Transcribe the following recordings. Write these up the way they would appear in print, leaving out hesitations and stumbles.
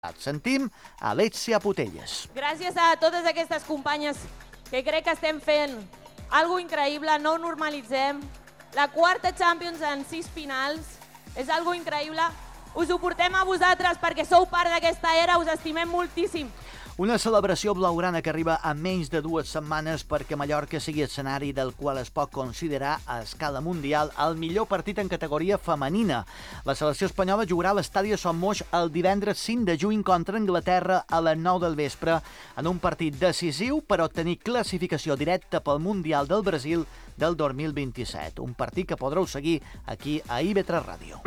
Sentim Alexia Putelles. Gràcies a totes aquestes companyes que crec que estem fent algo increïble, no ho normalitzem. La quarta Champions en 6 finals és algo increïble. Us ho portem a vosaltres perquè sou part d'aquesta era, us estimem moltíssim. Una celebració blaugrana que arriba a menys de 2 setmanes perquè Mallorca sigui escenari del qual es pot considerar a escala mundial el millor partit en categoria femenina. La selecció espanyola jugarà a l'estadi de Son Moix el divendres 5 de juny contra Anglaterra a les 9 del vespre en un partit decisiu per obtenir classificació directa pel Mundial del Brasil del 2027. Un partit que podreu seguir aquí a IB3 Ràdio.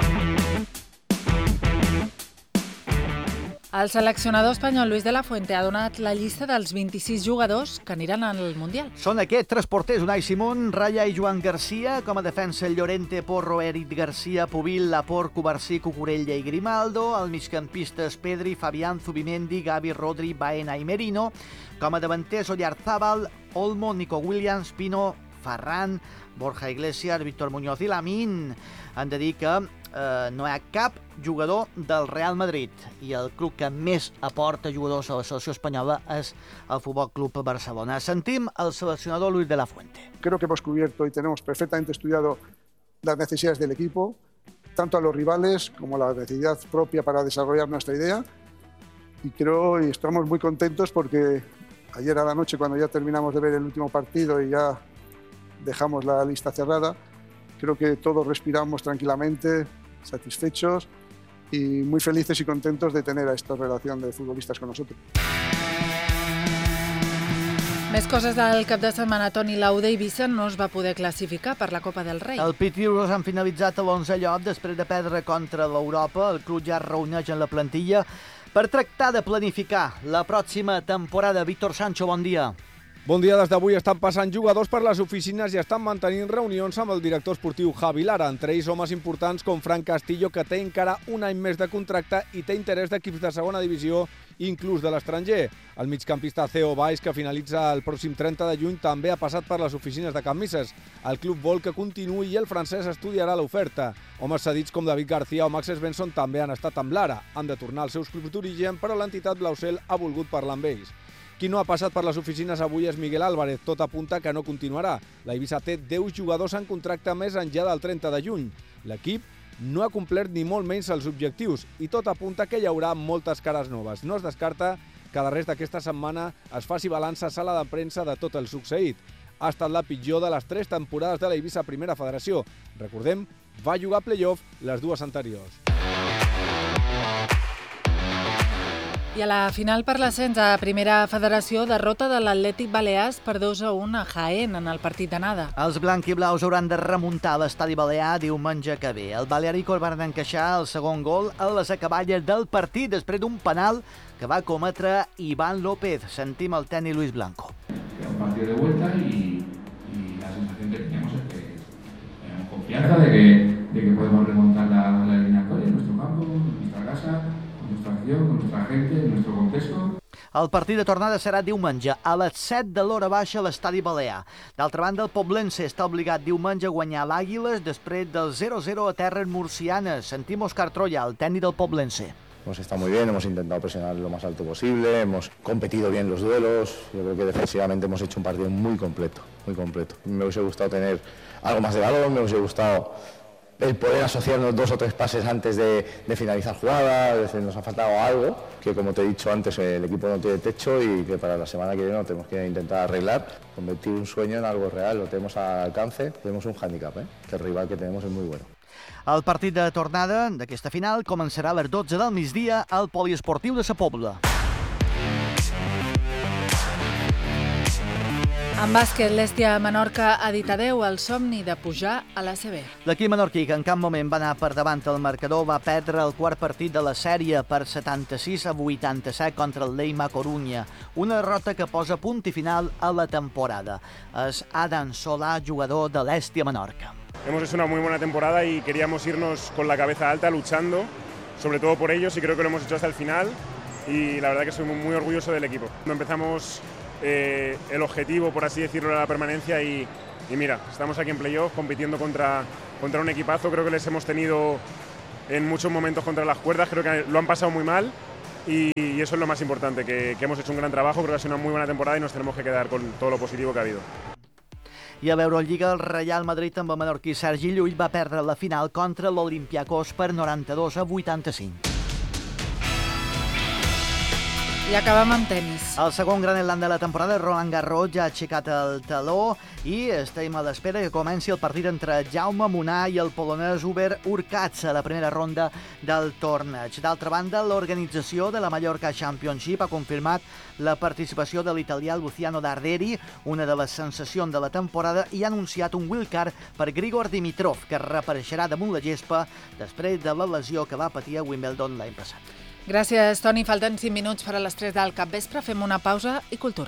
El seleccionador espanyol Luis de la Fuente ha donat la llista dels 26 jugadors que aniran al Mundial. Són aquests 3 porters: Unai Simón, Raya i Joan Garcia. Com a defensa, Llorente, Porro, Eric Garcia, Pubil, Laporte, Cubarsí, Cucurella i Grimaldo. El migcampistes, Pedri, Fabián, Zubimendi, Gavi, Rodri, Baena i Merino. Com a davanters, Oyarzábal, Olmo, Nico Williams, Pino, Ferran, Borja Iglesias, Víctor Muñoz i Lamine. Han de dir que no hi ha cap jugador del Real Madrid i el club que més aporta jugadors a la selecció espanyola és el Futbol Club Barcelona. Sentim el seleccionador Luis de la Fuente. Creo que hemos cubierto y tenemos perfectamente estudiado las necesidades del equipo, tanto a los rivales como la necesidad propia para desarrollar nuestra idea. Y estamos muy contentos porque ayer a la noche, cuando ya terminamos de ver el último partido y ya dejamos la lista cerrada, creo que todos respiramos tranquilamente, satisfechos y muy felices y contentos de tener a esta relación de futbolistas con nosotros. Més coses del cap de setmana. Toni Lauda i Eivissa no es va poder classificar per la Copa del Rei. El Pitius han finalitzat a l'11è lloc després de perdre contra l'Europa. El club ja es reuneix en la plantilla per tractar de planificar la pròxima temporada. Víctor Sancho, bon dia. Bon dia. Des d'avui estan passant jugadors per les oficines i estan mantenint reunions amb el director esportiu Javi Lara, entre ells homes importants com Fran Castillo, que té encara un any més de contracte i té interès d'equips de segona divisió, inclús de l'estranger. El migcampista Theo Valls, que finalitza el pròxim 30 de juny, també ha passat per les oficines de Camises. El club vol que continuï i el francès estudiarà l'oferta. Homes cedits com David García o Max Svensson també han estat amb Lara. Han de tornar als seus clubs d'origen, però l'entitat Blausel ha volgut parlar amb ells. Qui no ha passat per les oficines avui és Miguel Álvarez. Tot apunta que no continuarà. La Eivissa té 10 jugadors en contracte més enllà del 30 de juny. L'equip no ha complert ni molt menys els objectius i tot apunta que hi haurà moltes cares noves. No es descarta que darrere d'aquesta setmana es faci balanç a sala de premsa de tot el succeït. Ha estat la pitjor de les 3 temporades de la Eivissa Primera Federació. Recordem, va jugar playoff les 2 anteriors. I a la final per l'ascens a Primera Federació, derrota de l'Atlètic Balears per 2-1 a Jaén en el partit d'anada. Els blanquiblaus hauran de remuntar l'estadi balear diumenge que ve. El Balearico van encaixar el segon gol a les acaballes del partit després d'un penal que va cometre Iván López. Sentim el tècnic Luis Blanco. Era un partido de vuelta y la sensación que teníamos es que teníamos confianza de que podemos remontar la eliminatoria en nuestro campo, en nuestra casa, con nuestra acción, con nuestra gente, en nuestro contexto. El partit de tornada serà diumenge a les 7 de l'hora baixa a l'estadi Balear. D'altra banda, el Poblense està obligat diumenge a guanyar l'Àguiles després del 0-0 a terres murcianes. Sentim Òscar Troya, el tècnic del Poblense. Hemos estado muy bien, hemos intentado presionar lo más alto posible, hemos competido bien los duelos. Yo creo que defensivamente hemos hecho un partido muy completo, muy completo. Me hubiese gustado tener algo más de balón, me hubiese gustado el poder asociarnos 2 o 3 pases antes de finalizar jugadas. Nos ha faltado algo que, como te he dicho antes, el equipo no tiene techo y que para la semana que viene lo tenemos que intentar arreglar, convertir un sueño en algo real. Lo tenemos al alcance, tenemos un hándicap, que el rival que tenemos es muy bueno. El partit de tornada d'aquesta final començarà a les 12 del migdia al Poliesportiu de Sa Pobla. En bàsquet, l'Hèstia Menorca ha dit adeu al somni de pujar a l'ACB. L'equip menorquí, que en cap moment va anar per davant el marcador, va perdre el quart partit de la sèrie per 76-87 contra el Leima Corunya. Una derrota que posa punt i final a la temporada. És Adam Solà, jugador de l'Hèstia Menorca. Hemos hecho una muy buena temporada y queríamos irnos con la cabeza alta, luchando, sobre todo por ellos, y creo que lo hemos hecho hasta el final. Y la verdad que soy muy orgulloso del equipo. Cuando empezamos el objetivo, por así decirlo, era la permanencia y mira, estamos aquí en playoff compitiendo contra un equipazo. Creo que les hemos tenido en muchos momentos contra las cuerdas, creo que lo han pasado muy mal y eso es lo más importante, que hemos hecho un gran trabajo, creo que ha sido una muy buena temporada y nos tenemos que quedar con todo lo positivo que ha habido. I a Eurolliga, el Real Madrid amb el menorquí Sergi Llull va perdre la final contra l'Olympiacos per 92-85. I acabem amb tenis. El segon Grand Slam de la temporada, Roland Garros, ja ha aixecat el taló i estem a l'espera que comenci el partit entre Jaume Munar i el polonès Hubert Hurkacz a la primera ronda del torneig. D'altra banda, l'organització de la Mallorca Championship ha confirmat la participació de l'italià Luciano Darderi, una de les sensacions de la temporada, i ha anunciat un wildcard per Grigor Dimitrov, que reapareixerà damunt la gespa després de la lesió que va patir a Wimbledon l'any passat. Gràcies, Toni. Falten 5 minuts per a les 3 del capvespre. Fem una pausa i cultura.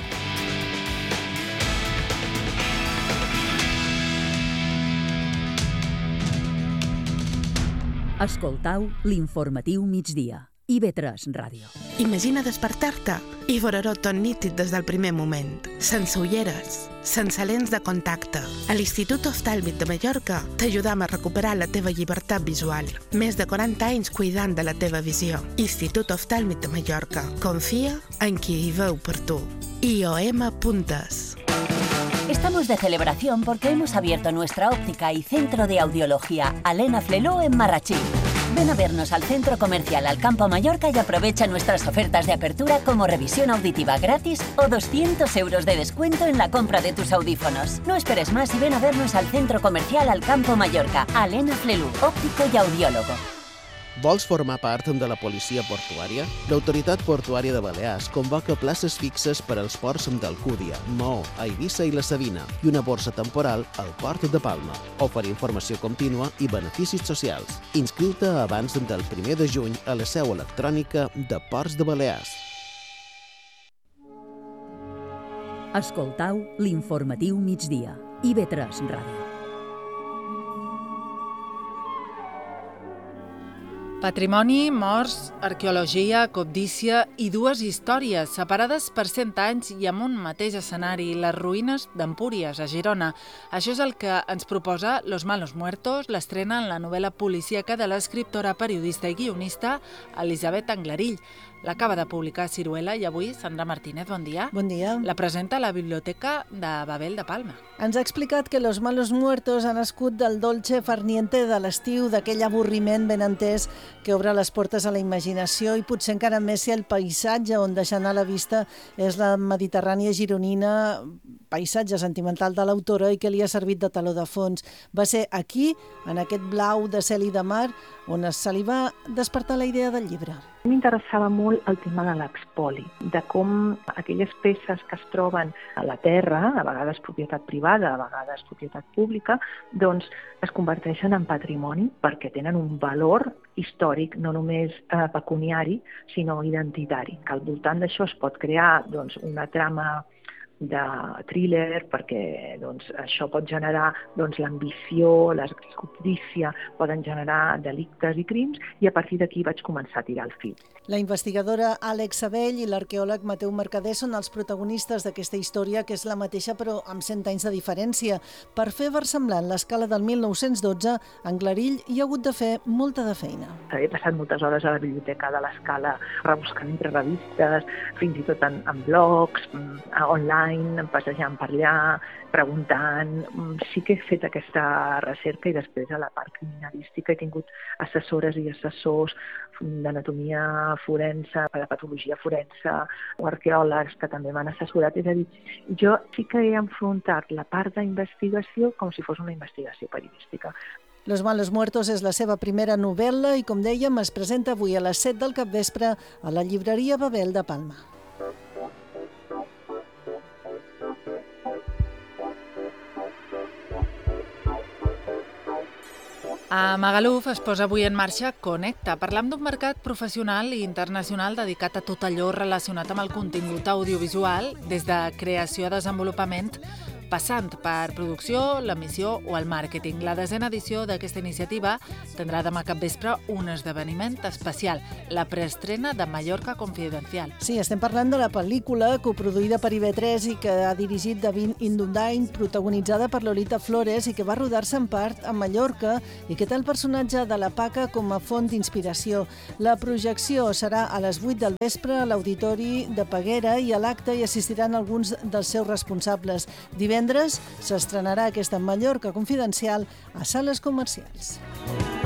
Escoltau l'informatiu migdia. IB3 Ràdio. Imagina despertar-te i veure-ho tot nítid des del primer moment. Sense ulleres, sense lents de contacte. A l'Institut Oftàlmic de Mallorca t'ajudam a recuperar la teva llibertat visual. Més de 40 anys cuidant de la teva visió. Institut Oftàlmic de Mallorca. Confia en qui hi veu per tu. IOM.es. Estamos de celebración porque hemos abierto nuestra óptica y centro de audiología Alena Fleló en Marrachí. Ven a vernos al Centro Comercial Alcampo Mallorca y aprovecha nuestras ofertas de apertura como revisión auditiva gratis o 200 euros de descuento en la compra de tus audífonos. No esperes más y ven a vernos al Centro Comercial Alcampo Mallorca. Alena Flelú, òptico i audiòlogo. Vols formar part de la policia portuària? L'Autoritat Portuària de Balears convoca places fixes per als ports d'Alcúdia, Maó, Eivissa i la Sabina i una borsa temporal al Port de Palma. Oferir informació contínua i beneficis socials. Inscriu-te abans del 1 de juny a la seu electrònica de Ports de Balears. Escoltau l'informatiu migdia. IB3 Ràdio. Patrimoni, morts, arqueologia, cobdícia i dues històries separades per 100 anys i amb un mateix escenari, les ruïnes d'Empúries, a Girona. Això és el que ens proposa Los Malos Muertos, l'estrena en la novel·la policíaca de l'escriptora, periodista i guionista Elisabet Anglarill. L'acaba de publicar Ciruela i avui, Sandra Martínez, bon dia. Bon dia. La presenta a la Biblioteca de Babel de Palma. Ens ha explicat que Los Malos Muertos ha nascut del dolce farniente de l'estiu, d'aquell avorriment ben entès que obre les portes a la imaginació i potser encara més si el paisatge on deixa anar la vista és la Mediterrània gironina, paisatge sentimental de l'autora i que li ha servit de taló de fons. Va ser aquí, en aquest blau de cel i de mar, on se li va despertar la idea del llibre. M'interessava molt el tema de l'expoli, de com aquelles peces que es troben a la terra, a vegades propietat privada, a vegades propietat pública, doncs es converteixen en patrimoni perquè tenen un valor històric, no només pecuniari, sinó identitari. Al voltant d'això es pot crear una trama de thriller, perquè això pot generar l'ambició, la cobdícia, poden generar delictes i crims, i a partir d'aquí vaig començar a tirar el fil. La investigadora Àlex Abell i l'arqueòleg Mateu Mercader són els protagonistes d'aquesta història, que és la mateixa però amb 100 anys de diferència. Per fer versemblant l'escala del 1912, Anglarill hi ha hagut de fer molta de feina. He passat moltes hores a la biblioteca de l'escala rebuscant entre revistes, fins i tot en blogs, online, passejant per allà, preguntant. Sí que he fet aquesta recerca i després a la part criminalística he tingut assessores i assessors d'anatomia forense, de patologia forense o arqueòlegs que també m'han assessorat. És a dir, jo sí que he enfrontat la part d'investigació com si fos una investigació periodística. Los Malos Muertos és la seva primera novel·la i, com dèiem, es presenta avui a les 7 del capvespre a la llibreria Babel de Palma. A Magaluf es posa avui en marxa Connecta. Parlam d'un mercat professional i internacional dedicat a tot allò relacionat amb el contingut audiovisual, des de creació a desenvolupament, passant per producció, l'emissió o el màrqueting. La 10ª edició d'aquesta iniciativa tindrà demà capvespre un esdeveniment especial, la preestrena de Mallorca Confidencial. Sí, estem parlant de la pel·lícula coproduïda per IB3 i que ha dirigit David Indundain, protagonitzada per Lolita Flores i que va rodar-se en part a Mallorca i que té el personatge de la Paca com a font d'inspiració. La projecció serà a les 8 del vespre a l'Auditori de Peguera i a l'acte hi assistiran alguns dels seus responsables. Divendres s'estrenarà aquesta Mallorca Confidencial a sales comercials.